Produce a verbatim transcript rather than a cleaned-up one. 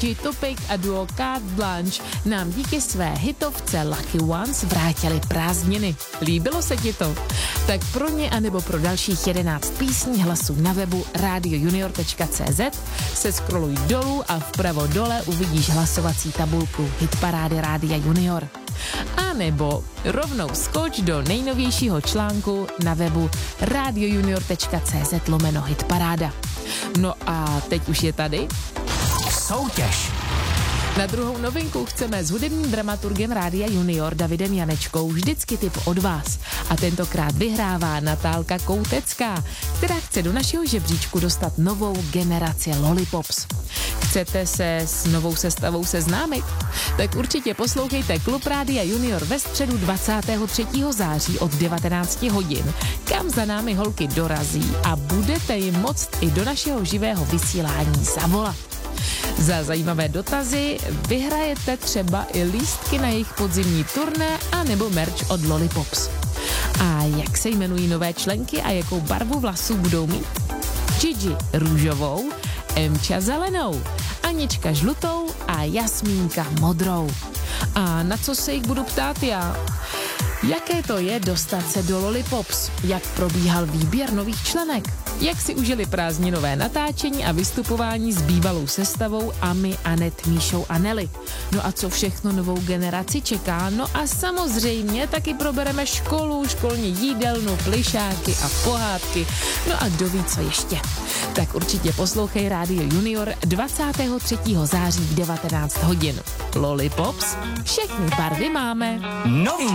Topic a duo Carte Blanche nám díky své hitovce Lucky Ones vrátili prázdniny. Líbilo se ti to? Tak pro ně anebo pro dalších jedenáct písní hlasuj na webu radio junior tečka cé zet, se scrolluj dolů a vpravo dole uvidíš hlasovací tabulku Hitparády Rádia Junior. A nebo rovnou skoč do nejnovějšího článku na webu radio junior tečka cé zet lomeno hitparáda. No a teď už je tady soutěž. Na druhou novinku chceme s hudebním dramaturgem Rádia Junior Davidem Janečkou vždycky tip od vás. A tentokrát vyhrává Natálka Koutecká, která chce do našeho žebříčku dostat novou generaci Lollipops. Chcete se s novou sestavou seznámit? Tak určitě poslouchejte Klub Rádia Junior ve středu dvacátého třetího září od devatenáct hodin, kam za námi holky dorazí a budete jim moct i do našeho živého vysílání zavolat. Za zajímavé dotazy vyhrajete třeba i lístky na jejich podzimní turné a nebo merch od Lollipops. A jak se jmenují nové členky a jakou barvu vlasů budou mít? Gigi růžovou, Emča zelenou, Anička žlutou a Jasmínka modrou. A na co se jich budu ptát já? Jaké to je dostat se do Lollipops? Jak probíhal výběr nových členek? Jak si užili prázdninové natáčení a vystupování s bývalou sestavou Ami, Anet, Míšou a Nelly? No a co všechno novou generaci čeká? No a samozřejmě taky probereme školu, školní jídelnu, plišáky a pohádky. No a kdo ví, co ještě. Tak určitě poslouchej Rádio Junior dvacátého třetího září v devatenáct hodin. Lollipops, všechny barvy máme. Nový